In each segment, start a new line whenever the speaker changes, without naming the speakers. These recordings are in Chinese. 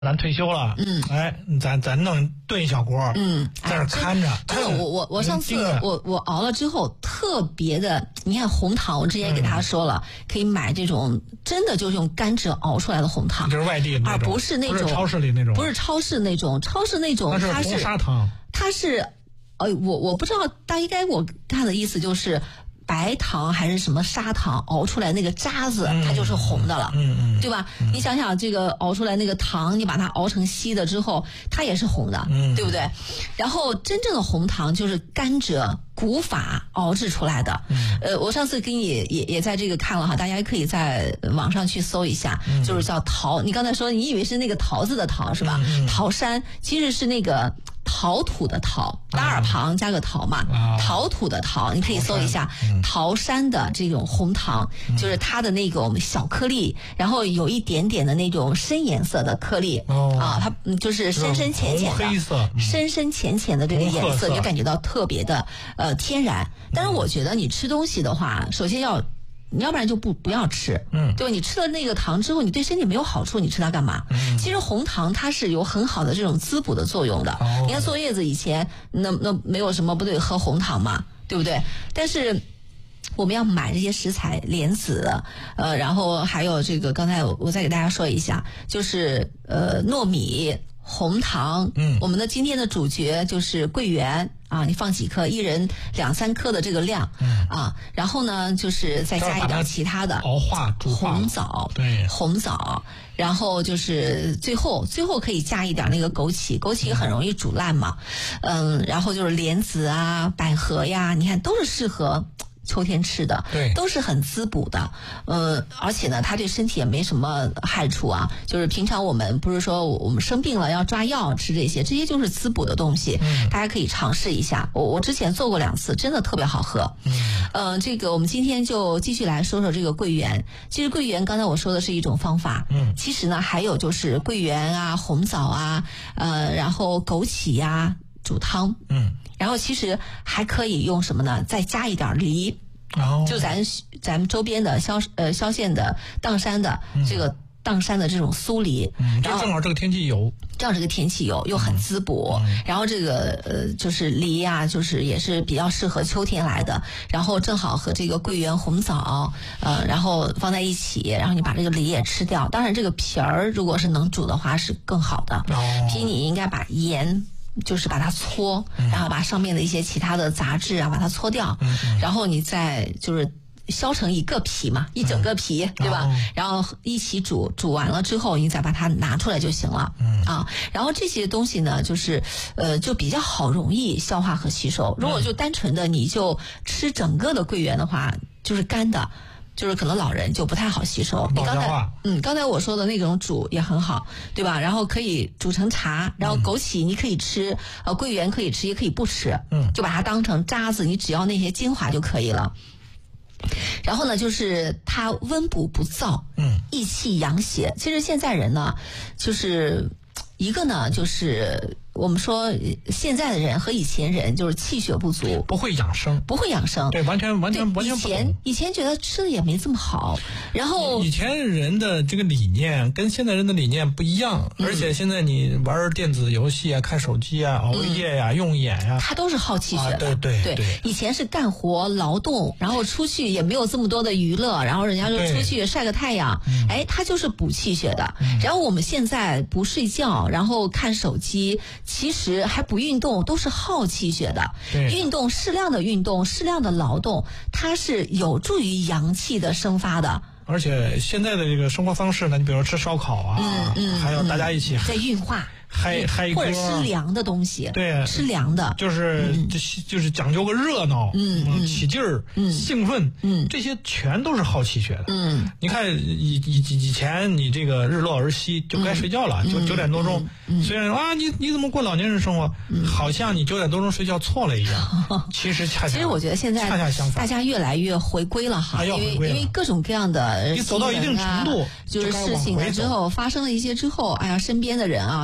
咱退休了，咱弄炖一小锅，在这看着。
我上次我熬了之后特别的，你看红糖，我之前给他说了，可以买这种真的就是用甘蔗熬出来的红糖，
就是外地那种，
而不是那种
不是超市里那种，
不是超市那种，超市那种
它是红砂糖，
它是我不知道，大概我看的意思就是白糖还是什么砂糖熬出来那个渣子，它就是红的了，对吧？你想想这个熬出来那个糖，你把它熬成稀的之后，它也是红的，对不对？然后真正的红糖就是甘蔗古法熬制出来的。我上次给你也在这个看了哈，大家也可以在网上去搜一下，就是叫桃。你刚才说你以为是那个桃子的桃是吧？桃山其实是那个陶土的陶，打耳旁加个陶嘛，陶土的陶，你可以搜一下桃山的这种红糖，就是它的那种小颗粒，然后有一点点的那种深颜色的颗粒，它就是深深浅浅的，
黑色，
深深浅浅的这个颜色，你就感觉到特别的天然。但是我觉得你吃东西的话，首先你要不然就不要吃，对吧？你吃了那个糖之后，你对身体没有好处，你吃它干嘛？其实红糖它是有很好的这种滋补的作用的。你看坐月子以前，那没有什么不对，喝红糖嘛，对不对？但是我们要买这些食材，莲子，然后还有这个，刚才我再给大家说一下，就是糯米。红糖，我们的今天的主角就是桂圆啊，你放几颗，一人2-3颗的这个量，然后呢，就是再加一点其他的，
熬化、煮化，
红枣，
对，
红枣，然后就是最后可以加一点那个枸杞，枸杞很容易煮烂嘛，然后就是莲子啊、百合呀，你看都是适合秋天吃的，
对，
都是很滋补的，而且呢，它对身体也没什么害处啊。就是平常我们不是说我们生病了要抓药吃这些就是滋补的东西，大家可以尝试一下。我之前做过2次，真的特别好喝。这个我们今天就继续来说说这个桂圆。其实桂圆刚才我说的是一种方法，其实呢还有就是桂圆啊、红枣啊，然后枸杞呀、煮汤，然后其实还可以用什么呢？再加一点梨，就咱们周边的萧县的砀山的这个砀山的这种酥梨，
就正好这个天气有，
这个天气有又很滋补，然后这个就是梨呀，就是也是比较适合秋天来的，然后正好和这个桂圆、红枣，然后放在一起，然后你把这个梨也吃掉。当然这个皮儿如果是能煮的话是更好的，皮你应该把盐。就是把它搓，然后把上面的一些其他的杂质啊把它搓掉，然后你再就是削成一个皮嘛，一整个皮，对吧？然后一起煮完了之后，你再把它拿出来就行了。然后这些东西呢，就是就比较好容易消化和吸收。如果就单纯的你就吃整个的桂圆的话，就是干的。就是可能老人就不太好吸收。你刚才我说的那种煮也很好，对吧？然后可以煮成茶，然后枸杞你可以吃，桂圆可以吃，也可以不吃，就把它当成渣子，你只要那些精华就可以了。然后呢，就是它温补不燥，益气养血。其实现在人呢，就是一个呢，就是我们说现在的人和以前人就是气血不足，
不会养生，对，完全不懂。
以前觉得吃的也没这么好，然后
以前人的这个理念跟现在人的理念不一样，而且现在你玩电子游戏啊、看手机啊、熬夜呀、用眼呀，
它都是耗气血的。
对，
以前是干活劳动，然后出去也没有这么多的娱乐，然后人家就出去晒个太阳，它就是补气血的。然后我们现在不睡觉，然后看手机。其实还不运动都是耗气血的，适量的运动，适量的劳动，它是有助于阳气的生发的。
而且现在的这个生活方式呢，你比如说吃烧烤啊，还有大家一起
在运化。
嗨
或者吃凉的东西，
对，
吃凉的，
就是讲究个热闹，起劲儿，兴奋，这些全都是耗气血的。你看以前你这个日落而息就该睡觉了，就9点多钟。虽然啊，你怎么过老年人生活，好像你9点多钟睡觉错了一样。其实
我觉得现在大家越来越回归了哈，因为各种各样的
你走到一定程度，
就是事情了之后发生了一些之后，哎呀，身边的人啊，哎呦。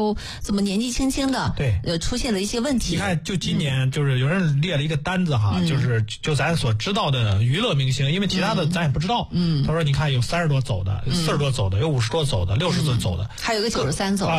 都怎么年纪轻轻的，
对，
出现了一些问题。
你看，就今年就是有人列了一个单子哈，就咱所知道的娱乐明星，因为其他的咱也不知道。他说你看有30多走的，40多走的，有50多走的，60多走的，
还有个93走的。